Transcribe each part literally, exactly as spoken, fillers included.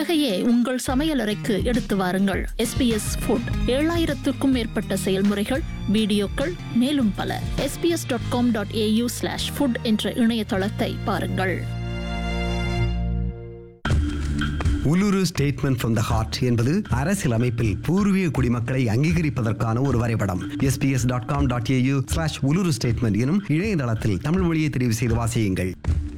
உலகையே உங்கள் சமையலறைக்கு எடுத்து வாருங்கள். எஸ்பிஎஸ் ஃபுட், ஏழாயிரத்துக்கும் மேற்பட்ட செயல்முறைகள், வீடியோக்கள், மேலும் பல. SBS dot com dot AU slash food என்ற இணையதளத்தை பாருங்கள். Uluru statement from the heart என்பது அரசியல் அமைப்பில் பூர்வீக குடிமக்களை அங்கீகரிப்பதற்கான ஒரு வரைபடம். SBS dot com dot AU slash Uluru statement எனும் இணையதளத்தில் தமிழ் மொழியை தெரிவு செய்து வாசியுங்கள்.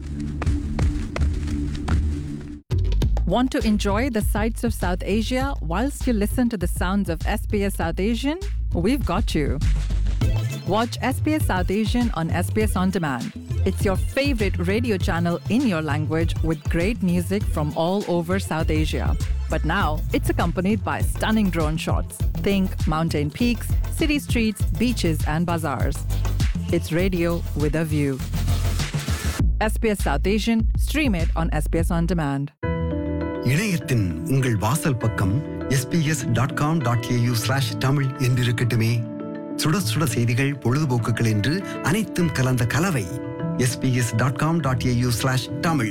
Want to enjoy the sights of South Asia whilst you listen to the sounds of S B S South Asian? We've got you. Watch S B S South Asian on S B S On Demand. It's your favorite radio channel in your language with great music from all over South Asia. But now, it's accompanied by stunning drone shots. Think mountain peaks, city streets, beaches and bazaars. It's radio with a view. S B S South Asian, stream it on S B S On Demand. இணையத்தின் உங்கள் வாசல் பக்கம் SBS dot com dot AU slash Tamil என்றிருக்கட்டுமே. சுட சுட செய்திகள், பொழுதுபோக்குகள் என்று அனைத்தும் கலந்த கலவை. SBS dot com dot AU slash Tamil.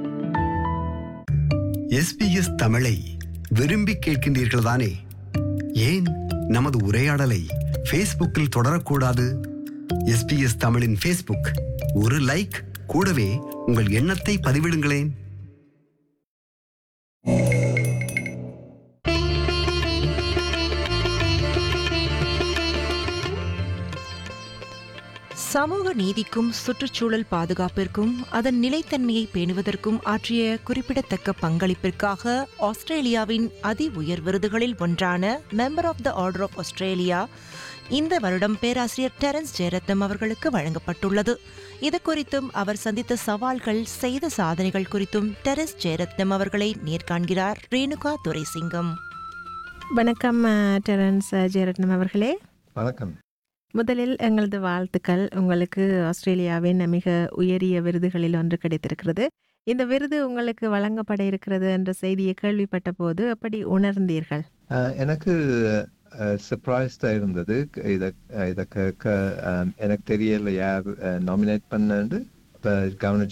SBS தமிழை விரும்பி கேட்கின்றீர்கள் தானே? ஏன் நமது உரையாடலை ஃபேஸ்புக்கில் தொடரக்கூடாது? எஸ்பிஎஸ் தமிழின் ஃபேஸ்புக், ஒரு லைக், கூடவே உங்கள் எண்ணத்தை பதிவிடுங்களேன். சமூக நீதிக்கும் சுற்றுச்சூழல் பாதுகாப்பிற்கும் அதன் நிலைத்தன்மையை பேணுவதற்கும் ஆற்றிய குறிப்பிடத்தக்க பங்களிப்பிற்காக ஆஸ்திரேலியாவின் அதி உயர் விருதுகளில் ஒன்றான member of the order of Australia இந்த வருடம் பேராசிரியர் டெரன்ஸ் ஜெயரத்னம் அவர்களுக்கு வழங்கப்பட்டுள்ளது. இது குறித்தும் அவர் சந்தித்த சவால்கள், செய்த சாதனைகள் குறித்தும் டெரன்ஸ் ஜெயரத்னம் அவர்களை நேர்காண்கிறார் ரேணுகா துரைசிங்கம். வணக்கம் டெரன்ஸ் ஜெயரத்னம் அவர்களே. வணக்கம். முதலில் எங்களது வாழ்த்துக்கள். உங்களுக்கு ஆஸ்திரேலியாவின் மிக உயரிய விருதுகளில் ஒன்று கிடைத்திருக்கிறது. இந்த விருது உங்களுக்கு வழங்கப்பட இருக்கிறது என்ற செய்தியை கேள்விப்பட்ட போது எப்படி உணர்ந்தீர்கள்? எனக்கு சர்ப்ரைஸ்டா இருந்தது. இத இத எனக்கு தெரியல யார் நாமினேட் பண்ணு கவனிச்சு